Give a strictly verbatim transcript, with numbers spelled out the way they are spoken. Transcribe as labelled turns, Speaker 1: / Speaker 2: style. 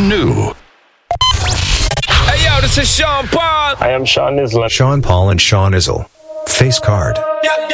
Speaker 1: brand new. Hey, yo, this is Sean Paul.
Speaker 2: I am Sean Islam.
Speaker 3: Sean Paul and Sean Izzle. Face card.